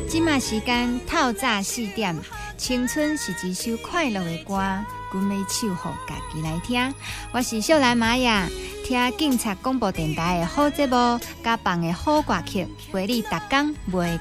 即马时间透早4点，青春是一首快乐的歌，阮要唱互家己来听。我是秀兰玛雅，听警察广播电台的好节目，甲放的好歌曲，陪你逐工袂